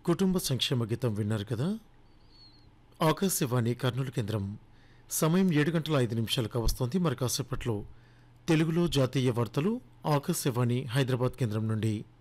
కుటుంబ సంక్షేమ గీతం విన్నారు కదా. ఆకాశవాణి కర్నూలు కేంద్రం సమయం 7 గంటల 5 నిమిషాలకు వస్తోంది. మరి కాసేపట్లో తెలుగులో జాతీయ వార్తలు ఆకాశవాణి హైదరాబాద్ కేంద్రం నుండి